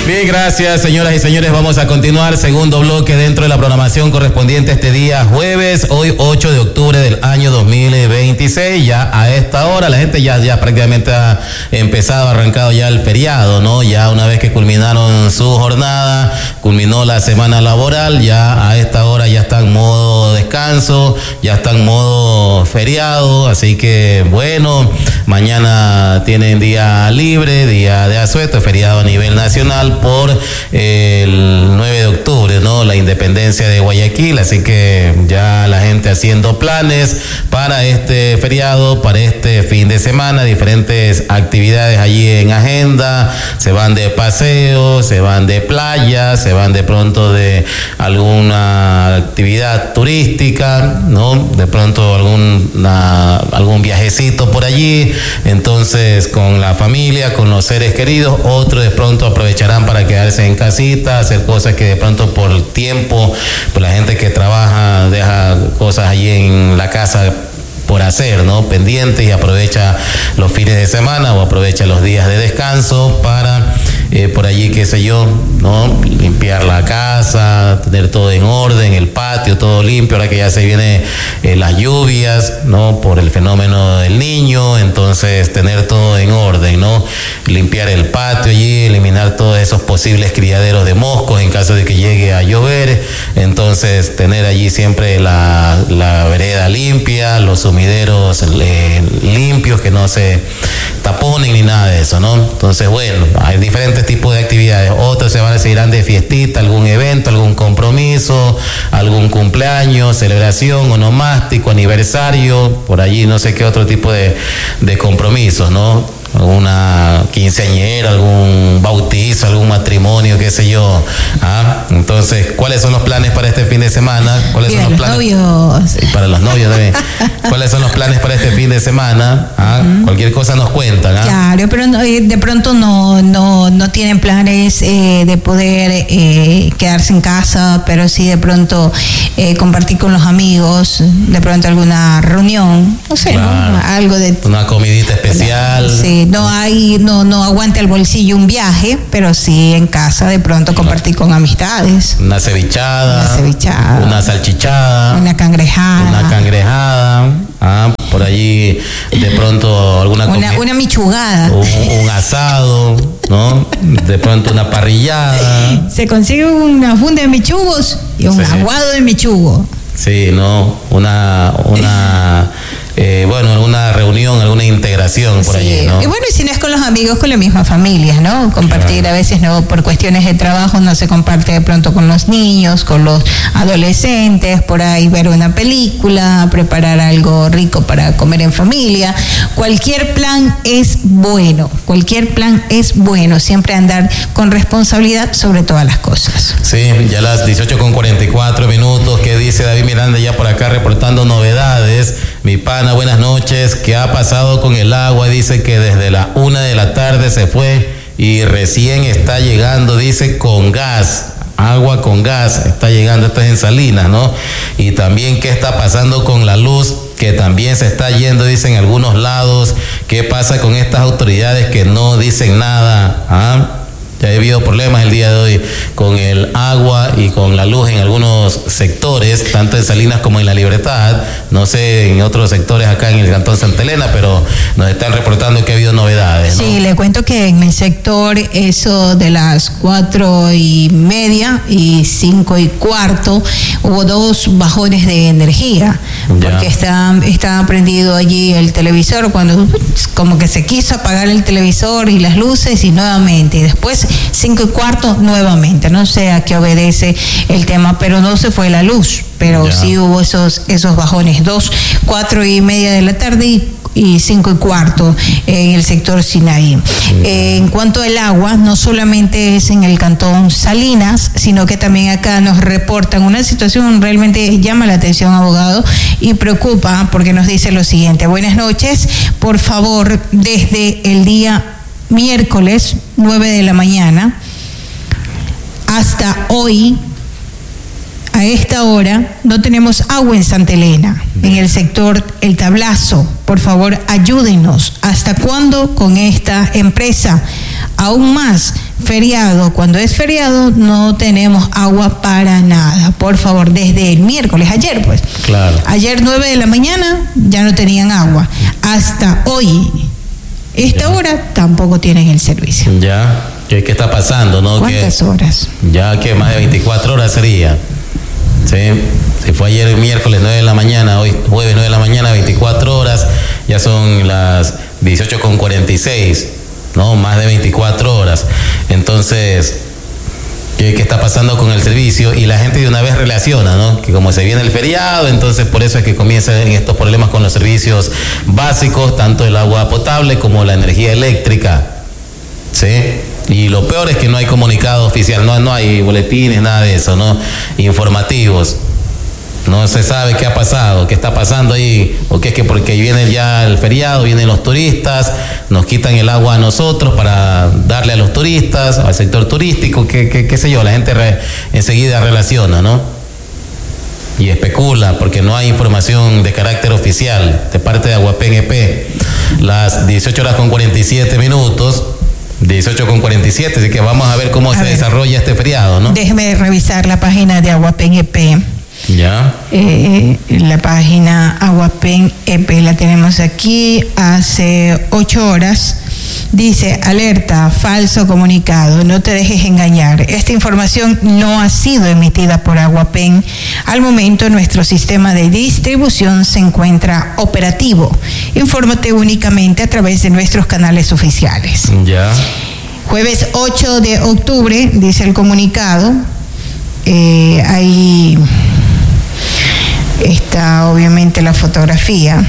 Bien, gracias, señoras y señores. Vamos a continuar. Segundo bloque dentro de la programación correspondiente a este día jueves, hoy 8 de octubre del año 2026. Ya a esta hora la gente ya prácticamente ha empezado, arrancado ya el feriado, ¿no? Ya una vez que culminaron su jornada, culminó la semana laboral, ya a esta hora ya está en modo descanso, ya está en modo feriado. Así que bueno, mañana tienen día libre, día de asueto, feriado a nivel nacional por el 9 de octubre, ¿no? La independencia de Guayaquil, así que ya la gente haciendo planes para este feriado, para este fin de semana, diferentes actividades allí en agenda, se van de paseo, se van de playa, se van de pronto de alguna actividad turística, ¿no? De pronto algún viajecito por allí, entonces con la familia, con los seres queridos, otros de pronto aprovecharán para quedarse en casita, hacer cosas que de pronto por el tiempo, por la gente que trabaja, deja cosas allí en la casa por hacer, ¿no? Pendientes, y aprovecha los fines de semana o aprovecha los días de descanso para por allí, qué sé yo, ¿no? Limpiar la casa, tener todo en orden, el patio todo limpio, ahora que ya se vienen las lluvias, ¿no? Por el fenómeno del niño, entonces tener todo en orden, ¿no? Limpiar el patio allí, eliminar todos esos posibles criaderos de moscos en caso de que llegue a llover, entonces tener allí siempre la vereda limpia, los sumideros limpios, que no se taponen ni nada de eso, ¿no? Entonces, bueno, hay diferentes tipos de actividades. Otros se irán de fiestita, algún evento, algún compromiso, algún cumpleaños, celebración, onomástico, aniversario, por allí no sé qué otro tipo de compromisos, ¿no? Alguna quinceañera, algún bautizo, algún matrimonio, qué sé yo. Entonces, ¿cuáles son los planes para este fin de semana? ¿Cuáles son los planes? Novios. Para los novios también. ¿Cuáles son los planes para este fin de semana? Cualquier cosa nos cuentan. Claro, pero de pronto no tienen planes de poder quedarse en casa, pero sí de pronto compartir con los amigos, de pronto alguna reunión, no sé, claro, ¿no? Algo de una comidita especial. Sí, no aguanta el bolsillo un viaje, pero sí en casa de pronto compartir con amistades. Una cevichada, una salchichada, una cangrejada. Por allí de pronto una michugada, un asado, ¿no? De pronto una parrillada. Se consigue una funda de mechugos y un aguado de mechugo. Sí, ¿no? Alguna reunión, alguna integración por allí, ¿no? Y bueno, y si no es con los amigos, con la misma familia, ¿no? Compartir, claro. A veces no, por cuestiones de trabajo no se comparte de pronto con los niños, con los adolescentes, por ahí ver una película, preparar algo rico para comer en familia. Cualquier plan es bueno, siempre andar con responsabilidad sobre todas las cosas. Sí, ya las 18:44, ¿qué dice David Miranda ya por acá reportando novedades? Mi pana, buenas noches. ¿Qué ha pasado con el agua? Dice que desde la 1 de la tarde se fue y recién está llegando, dice, con gas. Agua con gas está llegando, esto es en Salinas, ¿no? Y también qué está pasando con la luz, que también se está yendo, dicen en algunos lados. ¿Qué pasa con estas autoridades que no dicen nada? Ya ha habido problemas el día de hoy con el agua y con la luz en algunos sectores, tanto en Salinas como en La Libertad. No sé en otros sectores acá en el Cantón Santa Elena, pero nos están reportando que ha habido novedades, ¿no? Sí, le cuento que en el sector eso de las 4:30 y 5:15 hubo 2 bajones de energía, porque está prendido allí el televisor, cuando como que se quiso apagar el televisor y las luces, y nuevamente, y después 5:15 nuevamente. No sé a qué obedece el tema, pero no se fue la luz, pero sí hubo esos bajones, 4:30 de la tarde y 5:15 en el sector Sinaí. En cuanto al agua, no solamente es en el cantón Salinas, sino que también acá nos reportan una situación realmente llama la atención, abogado, y preocupa, porque nos dice lo siguiente: buenas noches, por favor, desde el día miércoles 9 de la mañana hasta hoy, a esta hora, no tenemos agua en Santa Elena, en el sector El Tablazo. Por favor, ayúdenos. ¿Hasta cuándo con esta empresa? aún más feriado. Cuando es feriado no tenemos agua para nada. Por favor, desde el miércoles, ayer pues. Claro. Ayer 9 de la mañana ya no tenían agua. Hasta hoy, esta hora, tampoco tienen el servicio. Ya. ¿Qué está pasando, no? ¿Cuántas horas? Ya que más de 24 horas sería. Sí. Si fue ayer miércoles 9 de la mañana, hoy jueves 9 de la mañana, 24 horas, ya son las 18:46, ¿no? Más de 24 horas. Entonces, ¿qué está pasando con el servicio? Y la gente de una vez relaciona, ¿no? Que como se viene el feriado, entonces por eso es que comienzan estos problemas con los servicios básicos, tanto el agua potable como la energía eléctrica, ¿sí? Y lo peor es que no hay comunicado oficial, no hay boletines, nada de eso, ¿no? Informativos. No se sabe qué ha pasado, qué está pasando ahí, o qué es que porque viene ya el feriado, vienen los turistas, nos quitan el agua a nosotros para darle a los turistas, al sector turístico, qué sé yo, la gente enseguida relaciona, ¿no? Y especula, porque no hay información de carácter oficial de parte de Aguapén EP. Las 18:47, 18:47, así que vamos a ver cómo se desarrolla este feriado, ¿no? Déjeme revisar la página de Aguapén EP. Ya. La página Aguapén EP la tenemos aquí hace 8 horas. Dice: alerta, falso comunicado, no te dejes engañar. Esta información no ha sido emitida por Aguapén. Al momento nuestro sistema de distribución se encuentra operativo. Infórmate únicamente a través de nuestros canales oficiales. Ya. Jueves 8 de octubre, dice el comunicado. Ahí está obviamente la fotografía.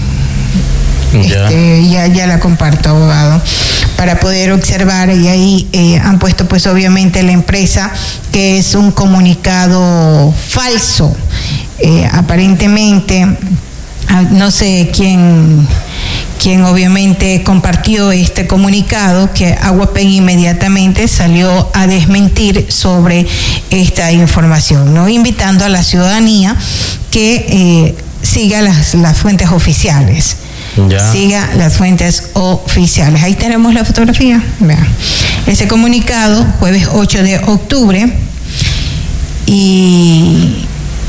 Ya la comparto, abogado, para poder observar, y ahí han puesto pues obviamente la empresa, que es un comunicado falso. Aparentemente, no sé quién obviamente compartió este comunicado, que Aguapén inmediatamente salió a desmentir sobre esta información, ¿no? Invitando a la ciudadanía que siga las fuentes oficiales. Ya. Siga las fuentes oficiales. Ahí tenemos la fotografía. Vean. Ese comunicado, jueves 8 de octubre. Y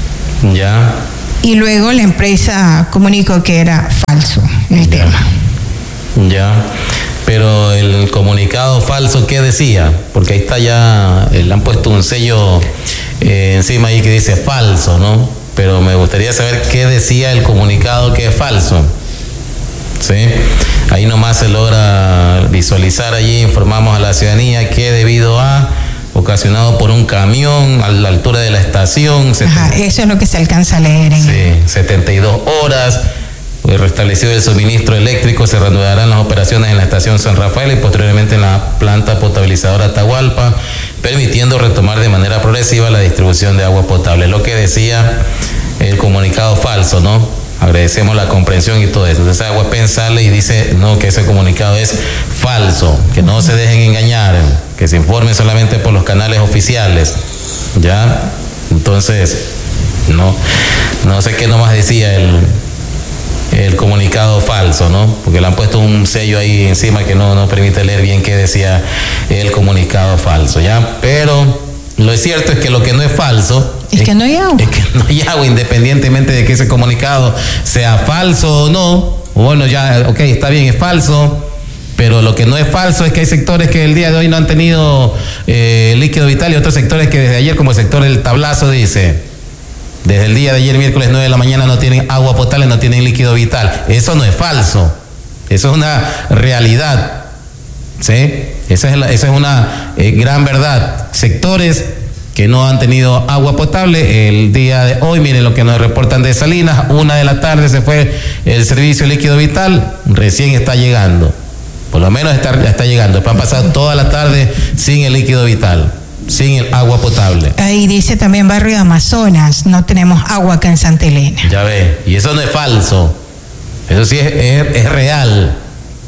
luego la empresa comunicó que era falso el tema. Ya. Pero el comunicado falso, ¿qué decía? Porque ahí está ya, le han puesto un sello encima ahí que dice falso, ¿no? Pero me gustaría saber qué decía el comunicado que es falso. ¿Sí? Ahí nomás se logra visualizar. Allí informamos a la ciudadanía que debido a ocasionado por un camión a la altura de la estación. Ajá, eso es lo que se alcanza a leer en 72 horas. Restablecido el suministro eléctrico, se reanudarán las operaciones en la estación San Rafael y posteriormente en la planta potabilizadora Atahualpa, permitiendo retomar de manera progresiva la distribución de agua potable. Lo que decía el comunicado falso, ¿no? Agradecemos la comprensión y todo eso. Entonces Aguapén sale y dice no, que ese comunicado es falso, que no se dejen engañar, que se informe solamente por los canales oficiales. ¿Ya? Entonces, no sé qué nomás decía el comunicado falso, ¿no? Porque le han puesto un sello ahí encima que no permite leer bien qué decía el comunicado falso, ¿ya? Pero lo cierto es que lo que no es falso es que no hay agua. Es que no hay agua, independientemente de que ese comunicado sea falso o no. Bueno, ya, ok, está bien, es falso, pero lo que no es falso es que hay sectores que el día de hoy no han tenido líquido vital, y otros sectores que desde ayer, como el sector del Tablazo, dice, desde el día de ayer, miércoles 9 de la mañana, no tienen agua potable, no tienen líquido vital. Eso no es falso, eso es una realidad, ¿sí? Esa es una gran verdad. Sectores que no han tenido agua potable el día de hoy, miren lo que nos reportan de Salinas, 1 de la tarde se fue el servicio líquido vital, recién está llegando, por lo menos está llegando, han pasado toda la tarde sin el líquido vital, sin el agua potable. Ahí dice también Barrio Amazonas, no tenemos agua acá en Santa Elena. Ya ve, y eso no es falso, eso sí es real,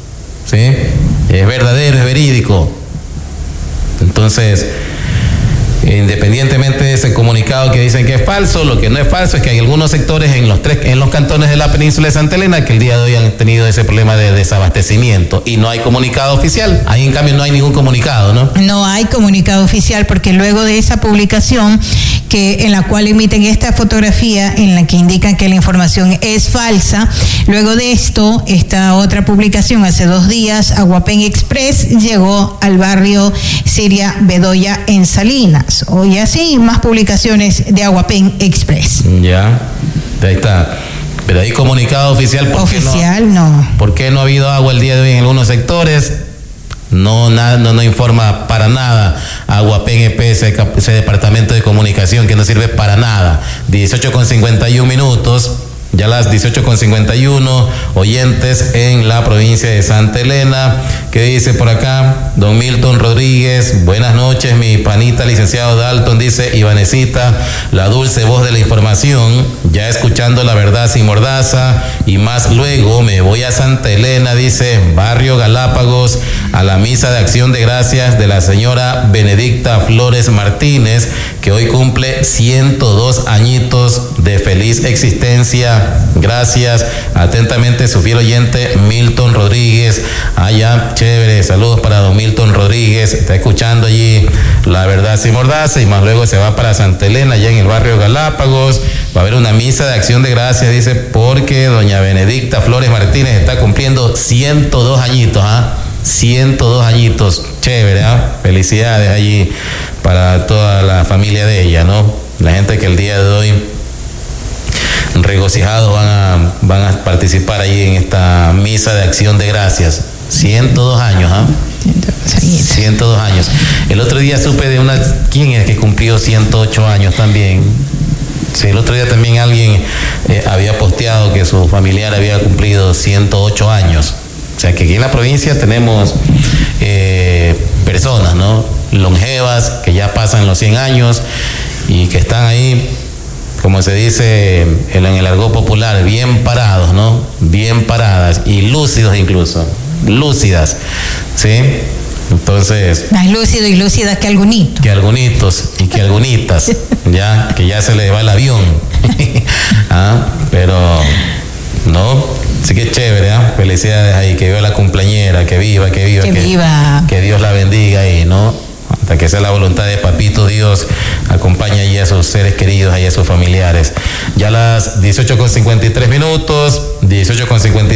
¿sí? Es verdadero, es verídico. Entonces, Independientemente de ese comunicado que dicen que es falso, lo que no es falso es que hay algunos sectores en los cantones de la península de Santa Elena que el día de hoy han tenido ese problema de desabastecimiento y no hay comunicado oficial. Ahí en cambio no hay ningún comunicado, ¿no? No hay comunicado oficial porque luego de esa publicación en la cual emiten esta fotografía en la que indican que la información es falsa, luego de esto, esta otra publicación hace 2 días, Aguapén Express llegó al barrio Siria Bedoya en Salinas. Hoy así, más publicaciones de Aguapén Express. Ya, ahí está. Pero hay comunicado oficial. Oficial no. ¿Por qué no ha habido agua el día de hoy en algunos sectores? No informa para nada Aguapén EP, ese departamento de comunicación que no sirve para nada. 18:51, ya las 18:51, oyentes en la provincia de Santa Elena. ¿Qué dice por acá? Don Milton Rodríguez, buenas noches, mi panita licenciado Dalton, dice Ivanesita, la dulce voz de la información, ya escuchando la verdad sin mordaza, y más luego me voy a Santa Elena, dice Barrio Galápagos, a la misa de acción de gracias de la señora Benedicta Flores Martínez, que hoy cumple 102 añitos de feliz existencia. Gracias, atentamente su fiel oyente Milton Rodríguez. Allá, chévere, saludos para don Milton Rodríguez, está escuchando allí la verdad sin mordaza, y más luego se va para Santa Elena, allá en el barrio Galápagos. Va a haber una misa de acción de gracias, dice, porque doña Benedicta Flores Martínez está cumpliendo 102 añitos, 102 añitos, chévere, felicidades allí para toda la familia de ella, ¿no? La gente que el día de hoy regocijados van a participar ahí en esta misa de acción de gracias. 102 años, 102 años. El otro día supe de ¿quién es que cumplió 108 años también? Sí, el otro día también alguien había posteado que su familiar había cumplido 108 años. O sea que aquí en la provincia tenemos personas, ¿no? Longevas, que ya pasan los 100 años y que están ahí, como se dice en el argot popular, bien parados, ¿no? Bien paradas y lúcidos incluso, lúcidas, ¿sí? Entonces... Más lúcido y lúcidas que algunitos. Que algunitos y que algunitas, ya, que ya se le va el avión. Pero, ¿no? Sí que es chévere, felicidades ahí, que viva la cumpleañera, que viva. Que Dios la bendiga ahí, ¿no? Hasta que sea la voluntad de Papito Dios, acompaña allí a sus seres queridos, allí a sus familiares. Ya las 18:53, 18:53.